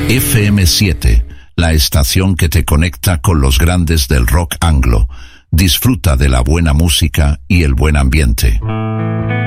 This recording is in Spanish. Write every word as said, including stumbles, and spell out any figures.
F M siete, la estación que te conecta con los grandes del rock anglo. Disfruta de la buena música y el buen ambiente.